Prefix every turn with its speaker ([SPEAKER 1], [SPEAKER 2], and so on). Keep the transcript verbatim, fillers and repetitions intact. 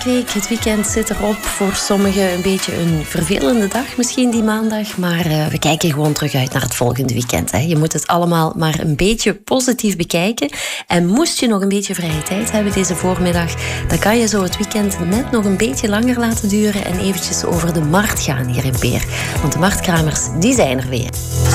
[SPEAKER 1] Week, het weekend zit erop. Voor sommigen een beetje een vervelende dag, misschien die maandag. Maar uh, we kijken gewoon terug uit naar het volgende weekend. Hè. Je moet het allemaal maar een beetje positief bekijken. En moest je nog een beetje vrije tijd hebben deze voormiddag, dan kan je zo het weekend net nog een beetje langer laten duren en eventjes over de markt gaan hier in Peer. Want de marktkramers, die zijn er weer.